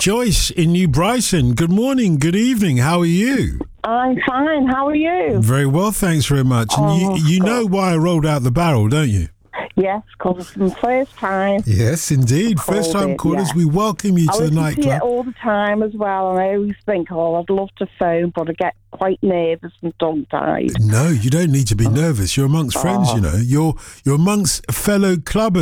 Joyce in New Brighton. Good morning, good evening. How are you? I'm fine. How are you? Very well, thanks very much. And you know why I rolled out the barrel, don't you? Yes, because it's the first time. Yes, indeed. First time callers. Yeah. We welcome you to the nightclub. I listen to it all the time as well, and I always think, I'd love to phone, but I get quite nervous and tongue-tied. No, you don't need to be nervous. You're amongst friends, you know. You're amongst fellow clubbers.